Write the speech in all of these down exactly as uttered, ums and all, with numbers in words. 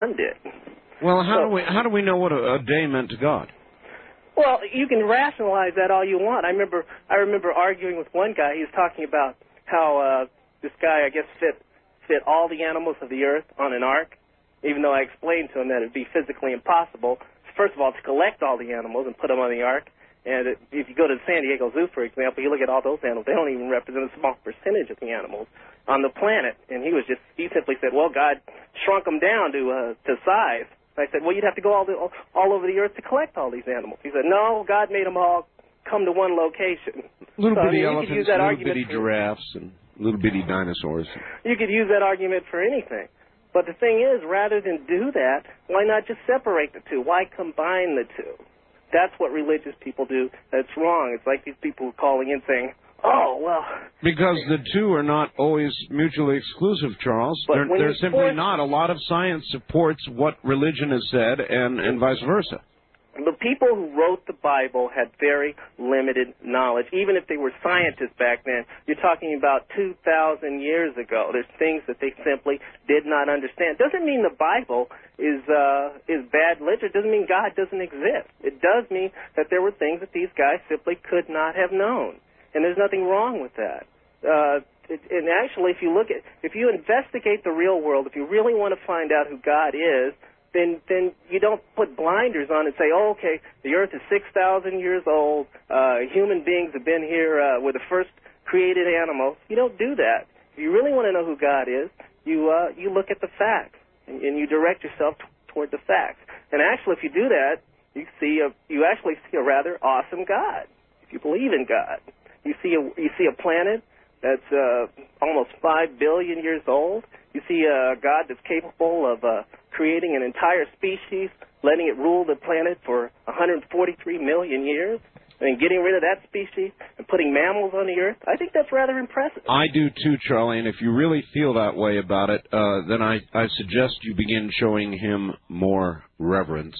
did. Well, how so, do we how do we know what a, a day meant to God? Well, you can rationalize that all you want. I remember I remember arguing with one guy. He was talking about how uh, this guy, I guess, fit fit all the animals of the earth on an ark, even though I explained to him that it would be physically impossible, first of all, to collect all the animals and put them on the ark. And if you go to the San Diego Zoo, for example, you look at all those animals, they don't even represent a small percentage of the animals on the planet. And he was just, he simply said, well, God shrunk them down to uh, to size. I said, well, you'd have to go all, the, all over the earth to collect all these animals. He said, no, God made them all come to one location. Little so, bitty I mean, elephants, little bitty for, giraffes, and little bitty dinosaurs. You could use that argument for anything. But the thing is, rather than do that, why not just separate the two? Why combine the two? That's what religious people do. That's wrong. It's like these people calling in saying, oh, well... Because the two are not always mutually exclusive, Charles. But they're they're simply force... not. A lot of science supports what religion has said, and, and vice versa. The people who wrote the Bible had very limited knowledge. Even if they were scientists back then, you're talking about two thousand years ago. There's things that they simply did not understand. Doesn't mean the Bible is uh, is bad literature. Doesn't mean God doesn't exist. It does mean that there were things that these guys simply could not have known. And there's nothing wrong with that. Uh, it, and actually, if you look at, if you investigate the real world, if you really want to find out who God is, then then you don't put blinders on and say, oh, okay, the earth is six thousand years old, uh, human beings have been here, uh, we're the first created animals. You don't do that. If you really want to know who God is, you uh, you look at the facts, and, and you direct yourself t- toward the facts. And actually, if you do that, you see a, you actually see a rather awesome God, if you believe in God. You see a, you see a planet that's uh, almost five billion years old. You see a God that's capable of uh, creating an entire species, letting it rule the planet for one hundred forty-three million years, and getting rid of that species and putting mammals on the earth. I think that's rather impressive. I do too, Charlie, and if you really feel that way about it, uh, then I, I suggest you begin showing him more reverence.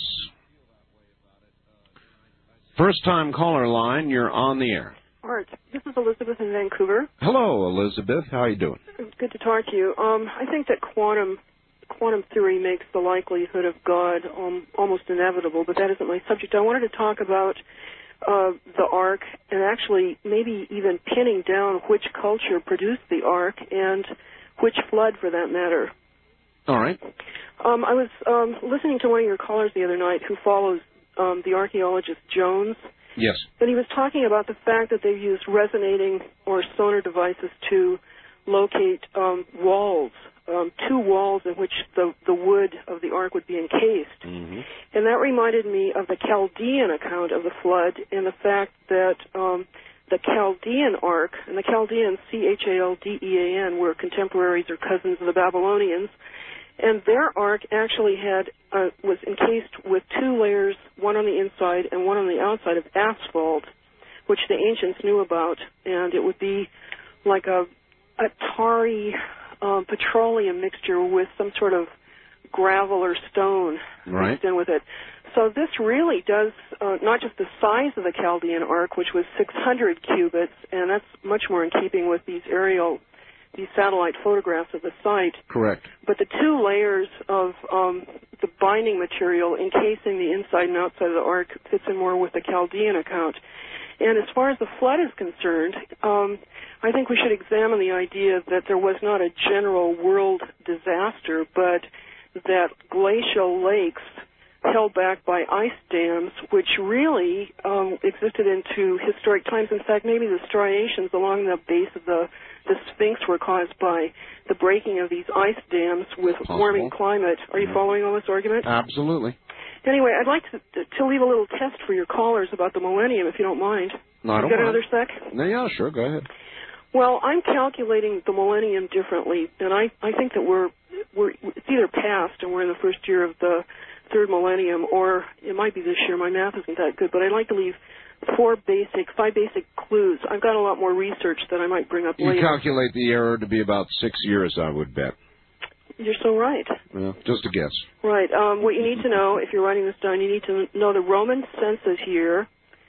First-time caller line, you're on the air. Art, this is Elizabeth in Vancouver. Hello, Elizabeth. How are you doing? Good to talk to you. Um, I think that quantum quantum theory makes the likelihood of God um, almost inevitable, but that isn't my subject. I wanted to talk about uh, the Ark and actually maybe even pinning down which culture produced the Ark and which flood, for that matter. All right. Um, I was um, listening to one of your callers the other night who follows um, the archaeologist Jones. Yes. And he was talking about the fact that they've used resonating or sonar devices to locate um, walls, um, two walls in which the, the wood of the ark would be encased. Mm-hmm. And that reminded me of the Chaldean account of the flood and the fact that um, the Chaldean ark, and the Chaldeans, C H A L D E A N, were contemporaries or cousins of the Babylonians. And their ark actually had uh, was encased with two layers, one on the inside and one on the outside of asphalt, which the ancients knew about. And it would be like a, a tarry um, petroleum mixture with some sort of gravel or stone right. mixed in with it. So this really does uh, not just the size of the Chaldean ark, which was six hundred cubits, and that's much more in keeping with these aerial these satellite photographs of the site. Correct. But the two layers of um, the binding material encasing the inside and outside of the ark fits in more with the Chaldean account. And as far as the flood is concerned, um, I think we should examine the idea that there was not a general world disaster, but that glacial lakes held back by ice dams, which really um, existed into historic times. In fact, maybe the striations along the base of the, the Sphinx were caused by the breaking of these ice dams with Possible. warming climate. Are you following all this argument? Absolutely. Anyway, I'd like to, to leave a little test for your callers about the millennium, if you don't mind. No, I don't you got mind. another sec? No, yeah, sure, go ahead. Well, I'm calculating the millennium differently, and I, I think that we're, we're it's either past and we're in the first year of the third millennium, or it might be this year. My math isn't that good, but I'd like to leave four basic, five basic clues. I've got a lot more research that I might bring up you later. You calculate the error to be about six years, I would bet. You're so right. Well, just a guess. Right. Um, what you need to know, if you're writing this down, you need to know the Roman census year.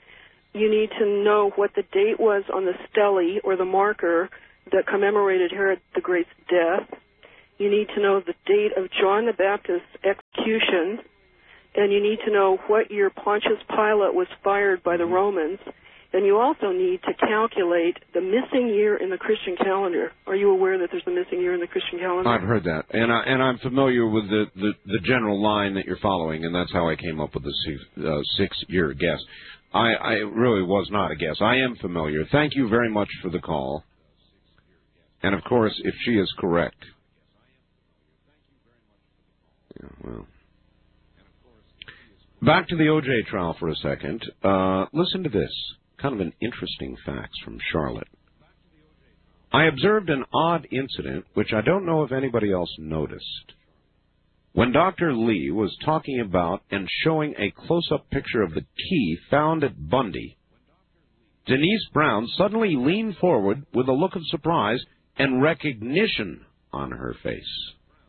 You need to know what the date was on the stele, or the marker, that commemorated Herod the Great's death. You need to know the date of John the Baptist's execution, and you need to know what year Pontius Pilate was fired by the Romans. And you also need to calculate the missing year in the Christian calendar. Are you aware that there's a missing year in the Christian calendar? I've heard that, and I, and I'm familiar with the, the, the general line that you're following, and that's how I came up with the six, uh, six-year guess. I, I really was not a guess. I am familiar. Thank you very much for the call. And of course, if she is correct, yeah, well. Back to the O J trial for a second. Uh, listen to this. Kind of an interesting facts from Charlotte. I observed an odd incident, which I don't know if anybody else noticed. When Doctor Lee was talking about and showing a close-up picture of the key found at Bundy, Denise Brown suddenly leaned forward with a look of surprise and recognition on her face.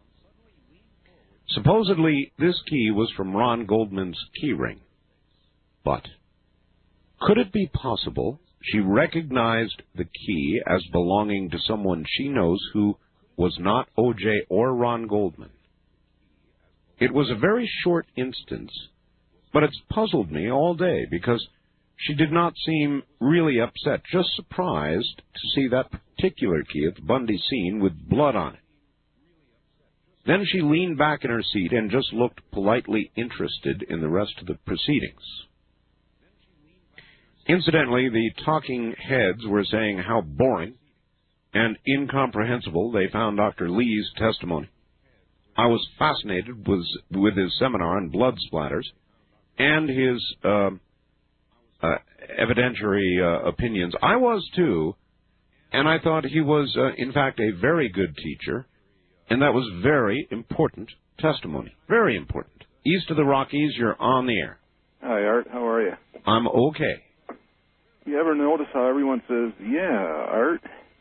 Supposedly, this key was from Ron Goldman's key ring. But could it be possible she recognized the key as belonging to someone she knows who was not O J or Ron Goldman? It was a very short instance, but it's puzzled me all day because she did not seem really upset, just surprised to see that particular key at the Bundy scene with blood on it. Then she leaned back in her seat and just looked politely interested in the rest of the proceedings. Incidentally, the talking heads were saying how boring and incomprehensible they found Doctor Lee's testimony. I was fascinated with, with his seminar on blood splatters and his uh, uh, evidentiary uh, opinions. I was, too, and I thought he was, uh, in fact, a very good teacher, and that was very important testimony. Very important. East of the Rockies, you're on the air. Hi, Art. How are you? I'm okay. You ever notice how everyone says, yeah, Art?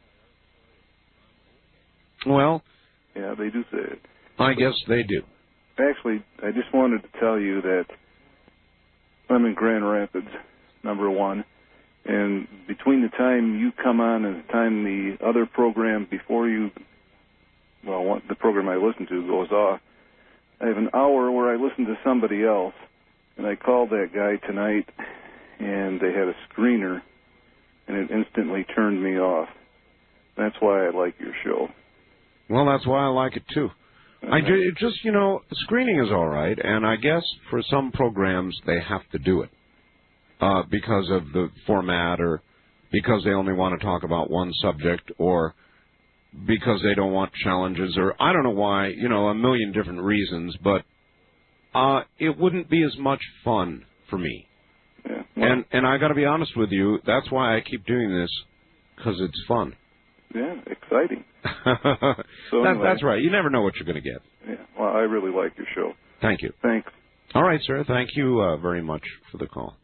Well, yeah, they do say it. I guess they do. Actually, I just wanted to tell you that I'm in Grand Rapids, number one, and between the time you come on and the time the other program before you, well, one, the program I listen to goes off, I have an hour where I listen to somebody else, and I called that guy tonight, and they had a screener, and it instantly turned me off. That's why I like your show. Well, that's why I like it, too. I ju- it just, you know, screening is all right, and I guess for some programs they have to do it uh, because of the format or because they only want to talk about one subject or because they don't want challenges or I don't know why, you know, a million different reasons, but uh, it wouldn't be as much fun for me. Yeah, well, and and I got to be honest with you, that's why I keep doing this, because it's fun. Yeah, exciting. so that, anyway. That's right. You never know what you're going to get. Yeah, well, I really like your show. Thank you. Thanks. All right, sir. Thank you uh, very much for the call.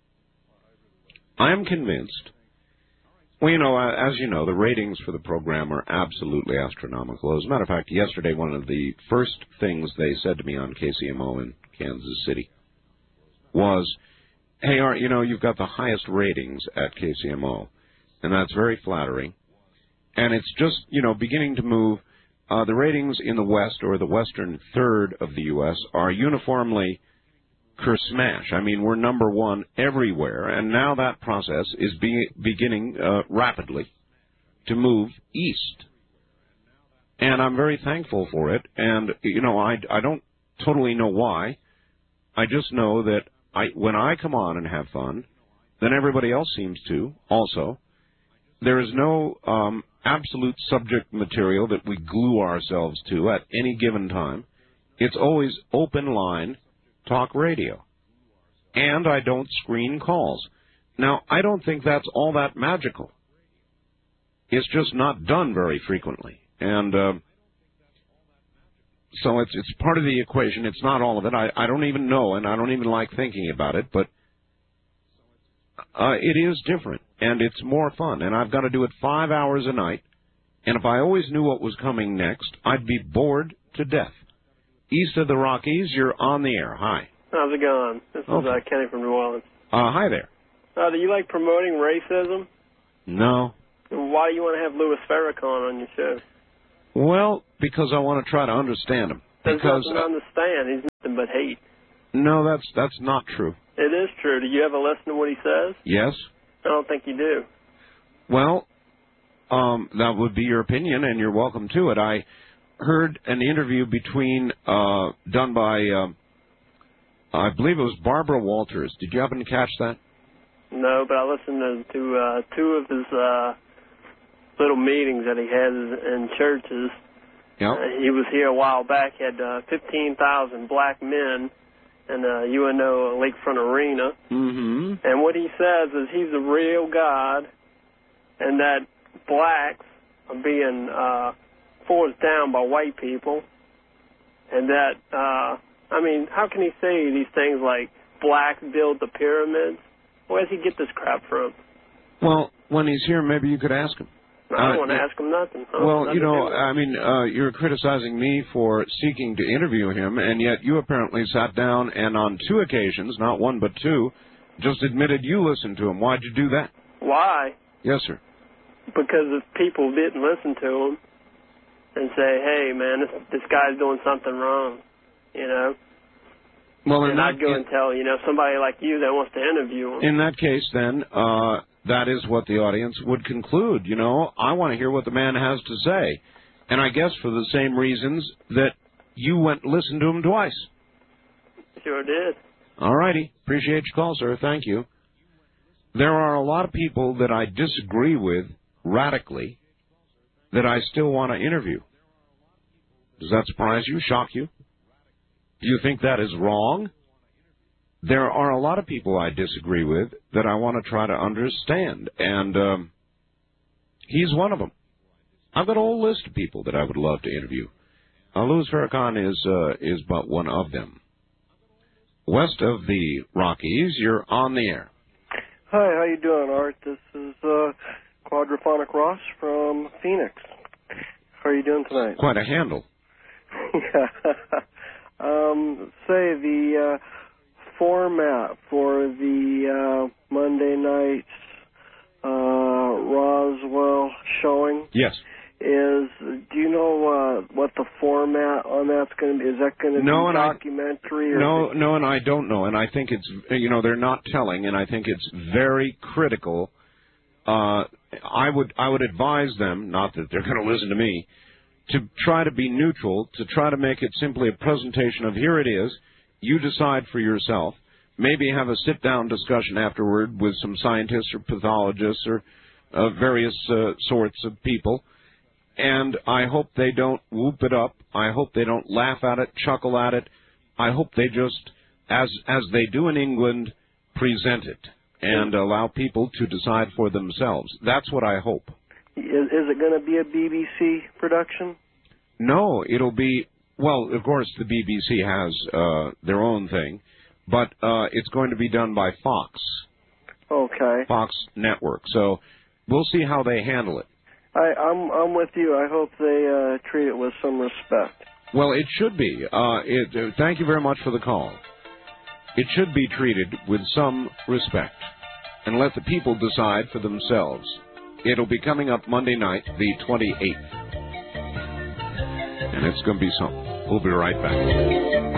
I am convinced. Well, you know, as you know, the ratings for the program are absolutely astronomical. As a matter of fact, yesterday, one of the first things they said to me on K C M O in Kansas City was, hey, Art, you know, you've got the highest ratings at K C M O, and that's very flattering. And it's just, you know, beginning to move. Uh, the ratings in the West, or the western third of the U S, are uniformly kersmash. I mean, we're number one everywhere, and now that process is be- beginning uh, rapidly to move east. And I'm very thankful for it. And, you know, I, I don't totally know why. I just know that I, when I come on and have fun, then everybody else seems to also. There is no um, absolute subject material that we glue ourselves to at any given time. It's always open line talk radio. And I don't screen calls. Now, I don't think that's all that magical. It's just not done very frequently. And uh, so it's it's part of the equation. It's not all of it. I, I don't even know, and I don't even like thinking about it, but uh, it is different, and it's more fun. And I've got to do it five hours a night, and if I always knew what was coming next, I'd be bored to death. East of the Rockies, you're on the air. Hi. How's it going? This is okay. uh, Kenny from New Orleans. Uh, hi there. Uh, do you like promoting racism? No. Why do you want to have Louis Farrakhan on your show? Well, because I want to try to understand him. There's Because nothing to understand. He's nothing but hate. no, that's that's not true. It is true. Do you ever listen to what he says? Yes. I don't think you do. Well, um, that would be your opinion, and you're welcome to it. I heard an interview between uh, done by, uh, I believe it was Barbara Walters. Did you happen to catch that? No, but I listened to, to uh, two of his uh, little meetings that he has in churches. Yeah. Uh, he was here a while back. He had uh, fifteen thousand black men in a U N O lakefront arena. Mm-hmm. And what he says is he's a real God, and that blacks are being uh, forced down by white people, and that, uh, I mean, how can he say these things like blacks build the pyramids? Where does he get this crap from? Well, when he's here, maybe you could ask him. I don't Uh, want to ask him nothing. I don't Well, want you know, nothing to do I mean, uh, you're criticizing me for seeking to interview him, and yet you apparently sat down and on two occasions, not one but two, just admitted you listened to him. Why'd you do that? with it. Why? Yes, sir. Because if people didn't listen to him and say, hey, man, this, this guy's doing something wrong, you know, Well, in and that, I'd go in, and tell, you know, somebody like you that wants to interview him. in that case, then, uh, that is what the audience would conclude. You know, I want to hear what the man has to say. And I guess for the same reasons that you went and listened to him twice. Sure did. All righty. Appreciate your call, sir. Thank you. There are a lot of people that I disagree with radically that I still want to interview. Does that surprise you, shock you? Do you think that is wrong? There are a lot of people I disagree with that I want to try to understand, and um, he's one of them. I've got a whole list of people that I would love to interview. Uh, Louis Farrakhan is uh, is but one of them. West of the Rockies, you're on the air. Hi, how you doing, Art? This is uh, Quadraphonic Ross from Phoenix. How are you doing tonight? Quite a handle. um, say the uh, format for the uh, Monday night's uh, Roswell showing. Yes. Is do you know uh, what the format on that's going to be? Is that going to No, be and I- documentary? Or No, no, and I don't know, and I think it's, you know, they're not telling, and I think it's very critical. Uh, I would, I would advise them, not that they're going to listen to me, to try to be neutral, to try to make it simply a presentation of here it is. You decide for yourself. Maybe have a sit-down discussion afterward with some scientists or pathologists or uh, various uh, sorts of people. And I hope they don't whoop it up. I hope they don't laugh at it, chuckle at it. I hope they just, as as they do in England, present it and allow people to decide for themselves. That's what I hope. Is, is it going to be a B B C production? No, it'll be, well, of course, the B B C has uh, their own thing, but uh, it's going to be done by Fox. Okay. Fox Network. So we'll see how they handle it. I, I'm I'm with you. I hope they uh, treat it with some respect. Well, it should be. Uh, it, uh, thank you very much for the call. It should be treated with some respect, and let the people decide for themselves. It'll be coming up Monday night, the twenty-eighth, and it's going to be something. We'll be right back.